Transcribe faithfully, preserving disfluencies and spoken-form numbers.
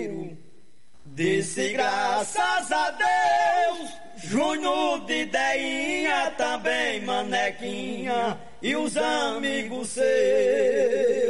janeiro. Disse graças a Deus, Júnior de Deinha, também Manequinha e os amigos seus.